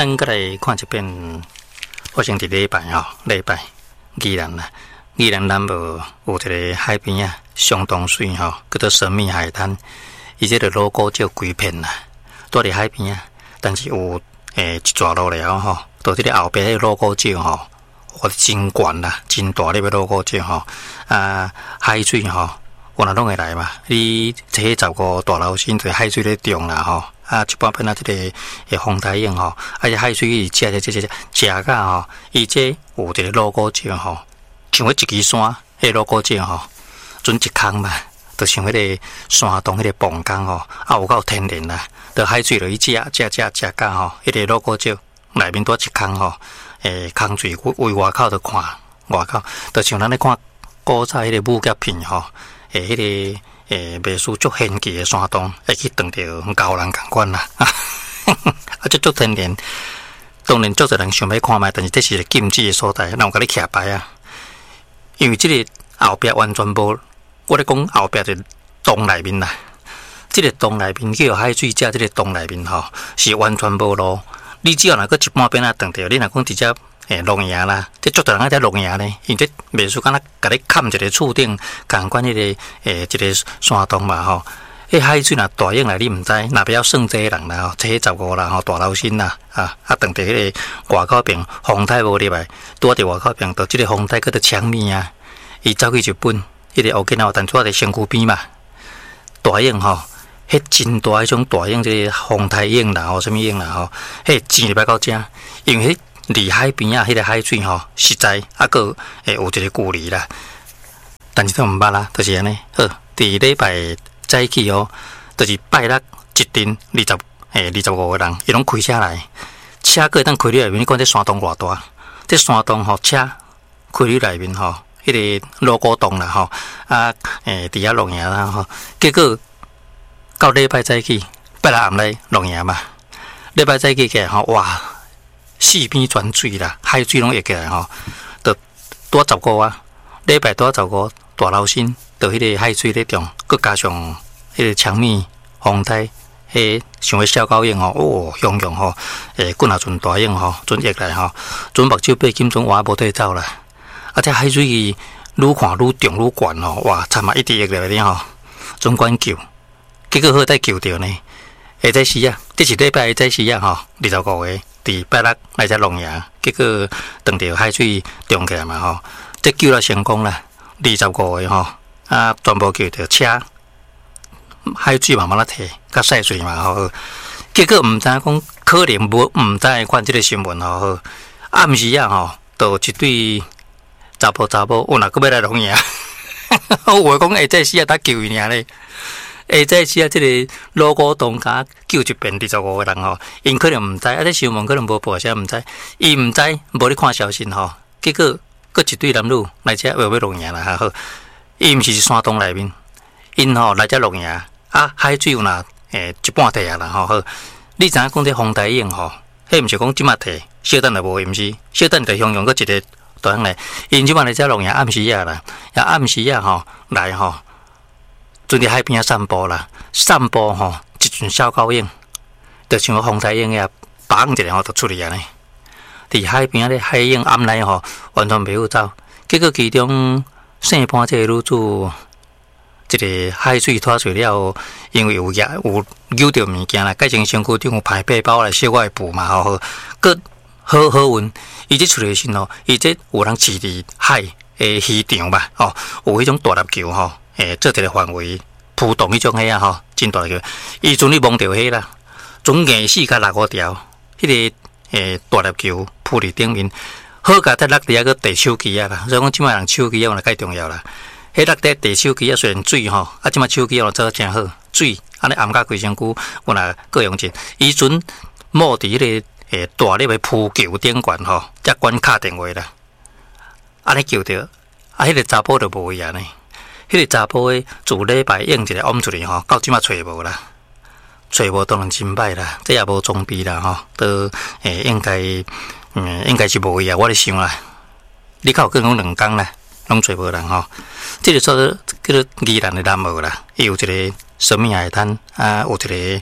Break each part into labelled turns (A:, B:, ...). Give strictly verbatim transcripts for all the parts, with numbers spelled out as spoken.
A: 咱再来看一遍，发生伫礼拜吼，礼拜宜兰啦，宜兰南部有一个海边啊，相当水吼，叫做神秘海滩。伊这个罗沟石规片啦，住伫海边啊，但是有诶一撮落了吼，到这个后边迄个罗沟石吼，我真悬啦，真大粒个罗沟石吼，啊海水吼，我若拢会来嘛，你这十五大楼新对海水咧中啦吼。啊，一般般啊，这个诶风台影吼，而且海水伊食食食食食食甲吼，伊这有一个罗沟石吼，像迄一支山，迄罗沟石吼，准一空嘛，就像迄个山洞迄个磅空吼，啊有够天然啦，着海水落去食食食食甲吼，迄个罗沟石内面多一空吼，诶空水为外口着看外口，着像咱咧看古早迄个武侠片吼，诶迄个。诶，袂输足仙气的山洞，会去撞到高人共款啦，啊，这足天然。当然，足侪人想要看卖，但是这是个禁止的所在，那有甲你徛牌啊。因为这个后壁完全无，我咧讲后壁就洞内面啦。这个洞内面叫海水遮，这个洞内面吼是完全无路。你只要若个一半边啊撞到，你若讲直接。诶，龙牙啦，这足多人爱在龙牙呢，因这袂输敢若甲你砍一个厝顶，共款迄个诶一个山洞嘛吼。迄海水若大涌来，你毋知，若不要算这人啦吼，七十五啦吼，大老新啦，啊啊，等伫迄个外口边风台无入来，拄伫外口边，到即个风台叫做枪咪啊，伊走去日本，迄个乌吉那但拄伫身躯边嘛，大涌吼，迄真大迄种大涌，即个风台涌啦吼，什么涌啦吼，迄钱入来到遮，因为迄。离海边啊，迄个海水吼，实在啊个诶有一个距离啦。但是都毋捌啦，就是安尼。好，伫礼拜早起哦，就是拜六一阵二十诶二十五个人，伊拢开车来，车个当开入内面，你看这山洞偌大，这山洞吼车开入内面吼，迄个罗沟洞啦吼，啊诶伫遐龙岩啦吼，结果到礼拜早起，拜六暗来龙岩嘛，礼拜早起起来吼，哇！四边全水啦，海水拢溢起来吼，就多十个啊，礼拜多十个大老新，就迄个海水咧中，佮加上迄个枪米风台，迄像个小狗影吼，哦，汹涌吼，诶，滚啊阵大影吼，阵溢来吼，阵目睭八金阵换无对走啦，啊，这海水伊愈看愈重愈悬吼，哇，惨啊，一直溢来咧吼，总管救，结果好在救着呢，下早时啊，这是礼拜下早时啊吼，二十五个。伫拜六来只龙牙，结果撞到海水中起来嘛吼，这救了成功啦，二十五个吼，啊全部救着车，海水慢慢啦摕，甲晒水嘛吼，结果毋知讲可能无毋知看即个新闻吼，暗时啊吼，就一对查甫查某，有哪个要来龙牙，我话讲下早时啊，搭救伊尔咧。下早时啊，即个罗沟洞甲救一遍二十五个人吼，因可能毋知，啊，这新闻可能无报，啥毋知，伊毋知，无咧看消息吼，结果佫一对男女来遮要要龙岩啦，好，伊毋是山洞内面，因吼来遮龙岩，啊，海水有若诶一半地啊啦，吼好，你知影讲这风台影吼，迄毋是讲即马摕，小等就无，毋是，小等就形容佫一个大人来，因即马来遮龙岩暗时啊啦，也暗时啊吼来吼。准伫海边啊散步啦，散步吼，一群小狗影，就像风台影遐，绑一下吼就出去安尼。伫海边啊咧，海影暗来吼，完全袂有走。结果其中姓潘这个女主，一个海水拖水了，因为有野有揪着物件啦，改成身躯顶有排背包来小可布嘛吼，佮好好运，伊这出来时吼，伊这有人饲伫海诶鱼场吧，吼，有迄种大粒球吼。诶，做一个范围扑动迄种虾啊吼，真大个。伊阵你摸着迄啦，总硬四甲六五条，迄、那个诶大粒球扑伫顶面，好甲再落伫遐个地手机啊啦。所以讲即摆人手机啊，介重要啦。迄落伫地手机啊，虽然水吼，啊即摆手机啊做真好，水安尼暗甲规身躯，有若各用尽。伊阵摸伫迄个诶大粒的扑球顶悬吼，才管敲电话啦。安尼叫着，啊，迄、那个查甫就无伊安尼。迄个查甫诶，自礼拜用一个往出去吼，到即马找无啦，找无当然真歹啦，这也无装备啦吼，都诶应该，嗯，应该是无伊啊，我咧想啦，你靠更讲两工啦，拢找无人吼，这个说叫做宜兰的南澳啦，伊有一个神秘海滩啊，有一个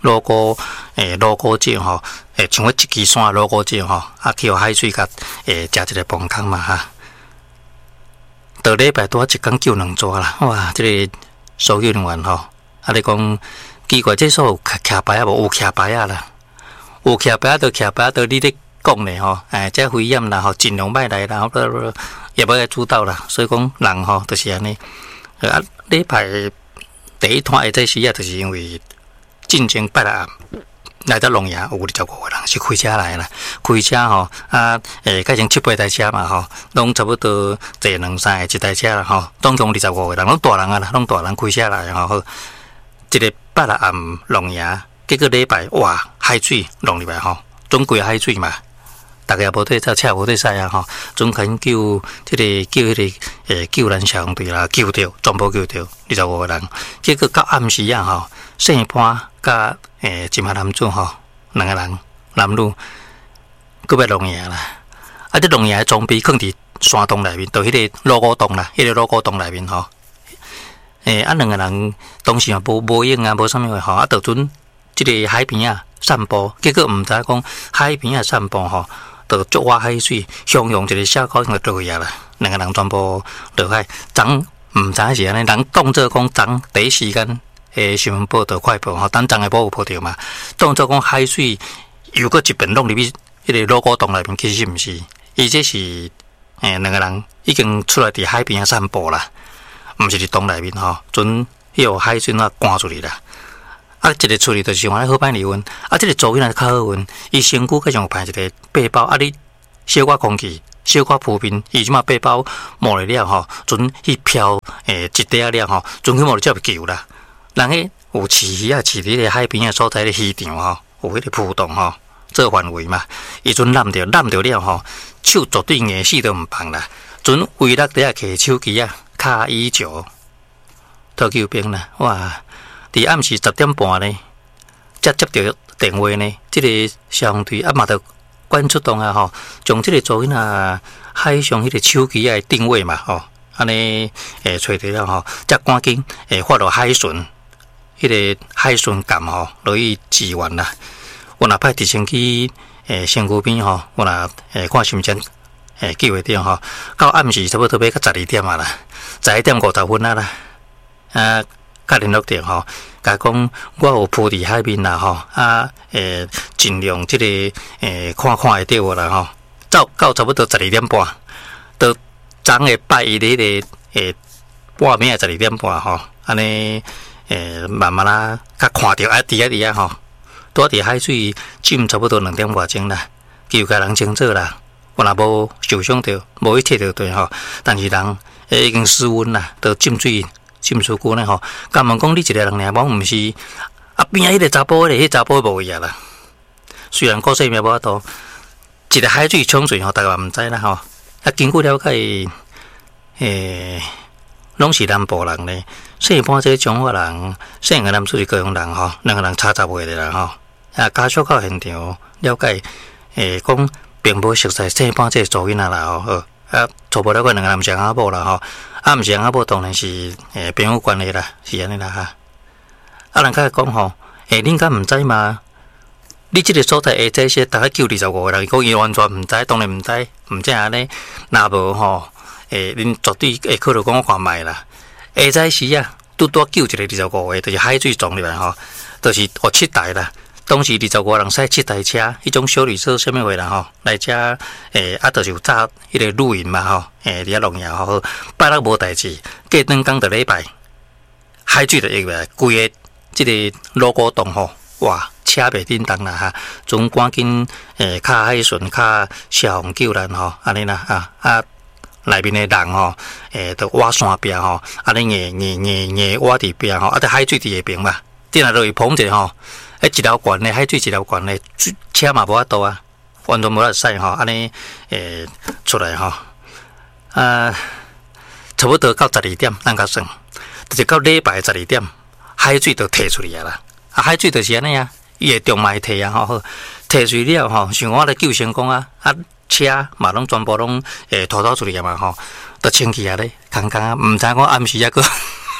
A: 罗锅诶罗锅酒吼，诶像我一支山罗锅酒吼，啊去互海水甲诶食一个饭汤嘛哈。到礼拜多一工救两抓啦，哇！这个搜救人员吼，啊你讲奇怪，这所有徛牌啊无？有徛牌啊啦，有徛牌啊，就徛牌啊，就你咧讲咧吼，哎，这危险啦吼，尽量莫来啦，吼，也无来主导啦。所以讲人吼，就是安尼。啊，礼拜第一摊下早时啊，就是因为进前八暗。来到龙岩有二十五个人是开车来啦，开车吼啊，诶，改成七八台车嘛吼，拢差不多坐两三个一台车啦吼，总共二十五个人，拢大人啊啦，拢大人开车来吼，好，一个八暗龙岩，结果礼拜哇海水弄入来吼，总归海水嘛，大家也无对车车无对驶啊吼，总肯救即、这个叫迄、那个诶救援消防队啦，救着全部救着二十五个人，结果到暗时啊吼，剩半甲。诶，一马男子吼，两个人男女，搁要龙岩啦。啊，这龙岩装备放伫山洞内面，就迄个罗沟洞啦，迄、那个罗沟洞内面吼。诶，啊，两个人当时也无无影啊，无啥物话吼。啊，就准即个海边啊散步，结果毋知讲海边啊散步吼，就足挖海水，汹涌一个小高就落去啊啦。两个人全部落海，昨毋知是安尼，人当做讲昨第一时间。诶，新闻报道、快报吼，等昨下报有报道嘛？当作讲海水又搁一遍弄入去迄个罗沟洞内面，其实毋是，伊这是诶两个人已经出来伫海边啊散步啦，毋是伫洞内面吼，准迄个海水啊赶出去啦。啊，一个处理就是用安尼好歹离温，啊，这个做起来较好温，伊身躯佮像排一个背包，啊，你小可空气、小可浮面，伊即马背包摸了了吼，准去漂诶一块了吼，准去摸就叫救啦。人迄有饲鱼啊，饲伫个海边啊所在的渔场吼，有迄个浮动吼，做范围嘛。伊阵揽着揽着了吼，手绝对硬死都毋放啦。阵围落底下摕手机啊，卡椅石，拖救兵啦。哇！伫暗时十点半呢，才接到电话呢。即、这个消防队啊嘛，着赶出动啊吼，将即个做囡仔海上迄个手机啊定位嘛吼，安尼诶找着了吼，才赶紧诶发落海巡。迄个海巡舰吼，落去支援啦。我若派直升机诶，身躯边吼，我若诶看时间诶，机会点吼，到暗时差不多要到十二点啊啦，十一点五十分啊啦。啊，甲联络电吼，甲讲我有铺伫海面啦吼，啊诶，尽量即、这个诶看看会到无啦吼。到到差不多十二点半，到昨个拜一日个诶半暝啊十二点半吼，安尼。诶，慢慢啦，甲看着啊，伫啊伫啊吼，拄伫海水浸差不多两点外钟啦，救家人清楚啦，我若无受伤着，无去摕着对吼，但是人诶已经失温啦，都浸水浸出久呢吼。敢问讲你一个人尔，我毋是啊边啊迄个查甫咧，迄查甫无去啊啦。虽然顾性命无法度，一个海水冲水吼，大家毋知啦吼。啊，经过了解，诶。拢是南部人咧，细半这中华人，细个男子是高雄人吼，两个人差十岁的人吼。啊，家属到现场了解，诶，讲并无熟悉细半这做囡仔啦吼，好，啊，初步了解两个人毋是阿某啦吼，啊，毋是阿某当然是诶朋友关系啦，是安尼啦哈。啊，人家讲吼，诶，恁敢毋知吗？你即个所在下这些大概救二十五个人，伊讲伊完全毋知，当然毋知，毋知安尼，若无吼。诶，恁绝对会考虑讲我看卖啦。下早时啊，拄拄救一个二十五个，就是海水撞入来吼，就是有七台啦。当时二十五个人驶七台车，迄种小旅车啥物话啦吼，来遮诶，啊，就是有炸迄个露营嘛吼，诶，伫遐农业吼，拜六无代志，过两工就礼拜，海水就入来，规个即个罗沟洞吼，哇，车袂叮当啦哈，总赶紧诶，卡海巡、卡消防救人吼，安尼啦啊啊。内面的人吼，诶，都挖山壁吼，啊，你硬硬硬硬挖伫壁吼，啊，伫海水伫下边嘛，顶下落去捧者吼，诶，一条管咧，海水一条管咧，车嘛无法度啊，完全无法驶吼，安尼诶出来吼，啊，差不多到十二点，咱甲算，就是到礼拜十二点，海水就摕出来啦，啊，海水就是安尼啊，伊会中埋摕啊吼，摕出了吼，像我咧救成功啊，啊。车嘛拢全部拢诶拖走出去嘛吼，都清气啊咧，空空啊，毋知我暗时抑个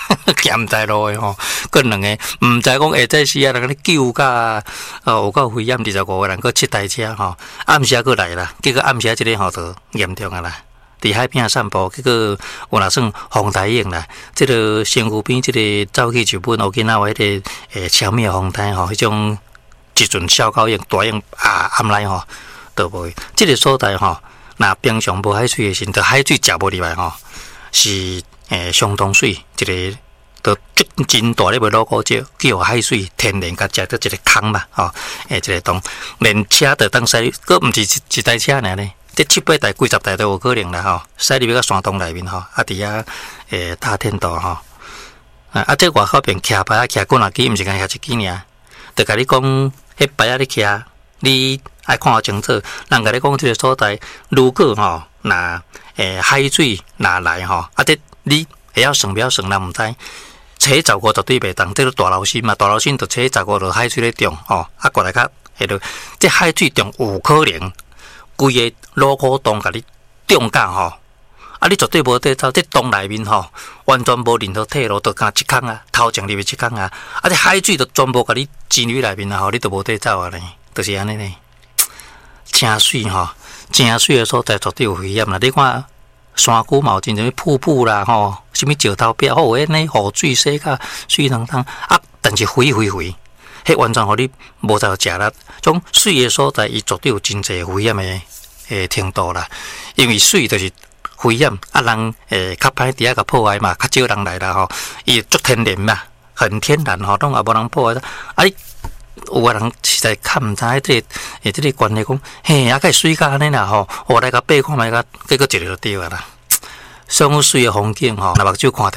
A: 咸在路的吼，个两个毋知讲下早时啊，人咧救甲哦有够危险，二十五个人，佮七台车吼，暗时啊佮来啦，结果暗时啊即个吼就严重啊啦。伫海边散步，结果有若算风台影啦。即、這个身躯边即个走去日本、沖縄迄个诶消灭风台吼，迄种一阵小高影、大影啊暗来吼，都无。即、這個所在吼，若平常无海水诶时，就海水食无入来吼，是诶相当水，一个都真大咧，袂落古石，叫海水天然甲食到一个坑嘛吼，诶一个洞，连车都当驶，佫毋是一一台车尔呢。这七八台、几十台都有可能啦吼，驶入去个山洞内面吼，啊，伫遐诶大天道吼，啊，啊，这外口边徛牌啊，徛几若支，毋是干徛一支尔，就甲你讲，迄牌啊，你徛，你爱看清楚。人甲你讲，这个所在，如果吼，若诶海水若来吼，啊，这你会晓算，不晓算，人毋知。初十五绝对袂当，这个大老心嘛，大老心就初十五就海水咧中吼，啊，过来较迄落，这海水中有可能。规个路口洞甲你中甲吼，啊！你绝对无得走，这洞内面吼，完全无任何退路，就干一坑啊，头前入去一坑啊，啊！这海水就全部甲你进入内面啊，吼，你都无得走啊咧，就是安尼呢。真水吼，真水的所在绝对有危险啦！你看山区嘛有真侪瀑布啦，吼，什物石头壁，好诶，呢，雨水洗甲水当当啊，但是肥肥肥。迄完全互你无在食力，种水诶所在，伊绝对有真侪危险诶诶程度啦。因为水就是危险，啊人诶较歹伫遐甲破坏嘛，较少人来啦吼。伊足天然嘛，很天然吼，拢也无人破坏。啊，你有个人实在看毋知即个诶即个关系讲，嘿，啊，个水甲安尼啦吼，我来甲爬看觅甲，结果一个就对啊啦。上水诶风景吼，若目睭看。